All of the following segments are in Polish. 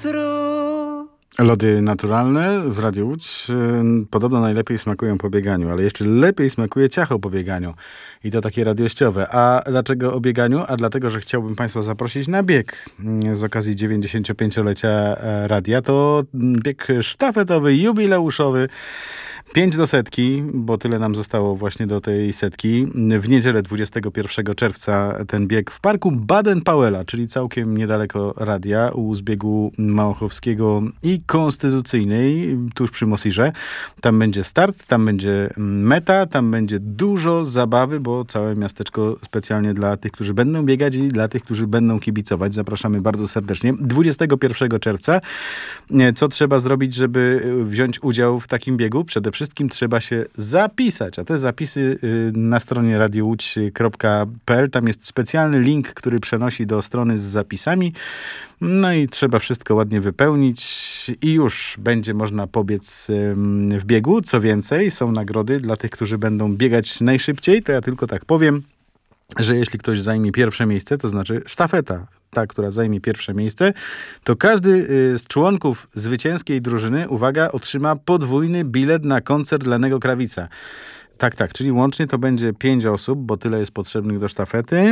Lody naturalne w Radiu Łódź podobno najlepiej smakują po bieganiu, ale jeszcze lepiej smakuje ciacho po bieganiu. I to takie radiościowe. A dlaczego o bieganiu? A dlatego, że chciałbym Państwa zaprosić na bieg z okazji 95-lecia radia. To bieg sztafetowy, jubileuszowy. 5 do setki, bo tyle nam zostało właśnie do tej setki. W niedzielę 21 czerwca ten bieg w parku Baden-Powella, czyli całkiem niedaleko radia, u zbiegu Małachowskiego i Konstytucyjnej, tuż przy Mosirze. Tam będzie start, tam będzie meta, tam będzie dużo zabawy, bo całe miasteczko specjalnie dla tych, którzy będą biegać i dla tych, którzy będą kibicować. Zapraszamy bardzo serdecznie. 21 czerwca. Co trzeba zrobić, żeby wziąć udział w takim biegu? Przede wszystkim trzeba się zapisać, a te zapisy na stronie radiołódź.pl. Tam jest specjalny link, który przenosi do strony z zapisami. No i trzeba wszystko ładnie wypełnić i już będzie można pobiec w biegu. Co więcej, są nagrody dla tych, którzy będą biegać najszybciej. To ja tylko tak powiem, że jeśli ktoś zajmie pierwsze miejsce, to znaczy sztafeta, ta, która zajmie pierwsze miejsce, to każdy z członków zwycięskiej drużyny, uwaga, otrzyma podwójny bilet na koncert Lennego Krawica. Tak, czyli łącznie to będzie 5 osób, bo tyle jest potrzebnych do sztafety.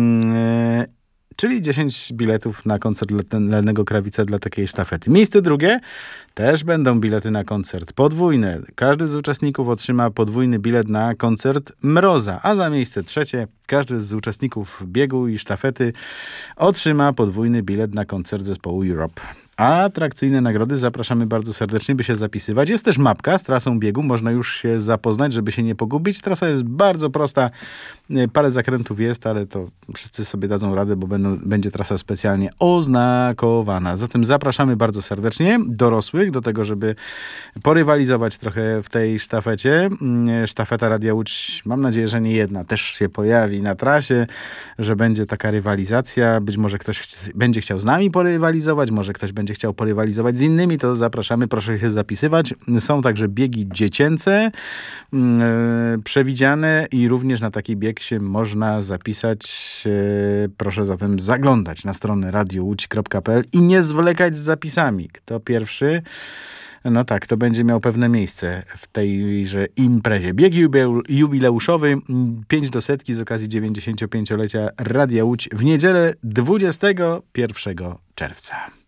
Czyli 10 biletów na koncert Lennego Krawica dla takiej sztafety. Miejsce drugie, też będą bilety na koncert podwójne. Każdy z uczestników otrzyma podwójny bilet na koncert Mroza, a za miejsce trzecie każdy z uczestników biegu i sztafety otrzyma podwójny bilet na koncert zespołu Europe. A atrakcyjne nagrody zapraszamy bardzo serdecznie, by się zapisywać. Jest też mapka z trasą biegu, można już się zapoznać, żeby się nie pogubić. Trasa jest bardzo prosta, parę zakrętów jest, ale to wszyscy sobie dadzą radę, bo będzie trasa specjalnie oznakowana. Zatem zapraszamy bardzo serdecznie dorosłych do tego, żeby porywalizować trochę w tej sztafecie. Sztafeta Radia Łódź, mam nadzieję, że nie jedna, też się pojawi na trasie, że będzie taka rywalizacja. Być może ktoś będzie chciał z nami porywalizować, może ktoś będzie chciał porywalizować z innymi, to zapraszamy, proszę się zapisywać. Są także biegi dziecięce przewidziane i również na taki bieg się można zapisać. Proszę zatem zaglądać na stronę radiołódź.pl i nie zwlekać z zapisami. Kto pierwszy? No tak, to będzie miał pewne miejsce w tejże imprezie. Bieg jubileuszowy 5 do setki z okazji 95-lecia Radia Łódź w niedzielę 21 czerwca.